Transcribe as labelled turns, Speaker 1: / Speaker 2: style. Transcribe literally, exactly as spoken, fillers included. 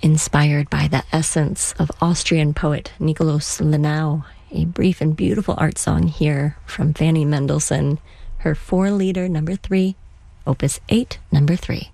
Speaker 1: inspired by the essence of Austrian poet Nikolaus Lenau. A brief and beautiful art song here from Fanny Mendelssohn, her four-liter number three, opus eight, number three.